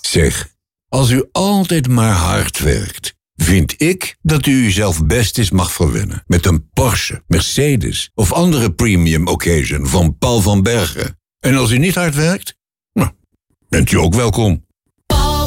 Zeg, als u altijd maar hard werkt, vind ik dat u uzelf best eens mag verwennen met een Porsche, Mercedes of andere premium occasion van Paul van Bergen. En als u niet hard werkt, nou, bent u ook welkom.